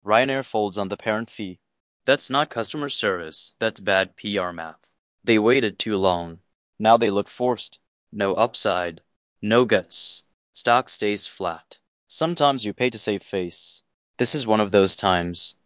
Ryanair folds on the parent fee. That's not customer service, that's bad PR math. They waited too long. Now they look forced. No upside. No guts. Stock stays flat. Sometimes you pay to save face. This is one of those times.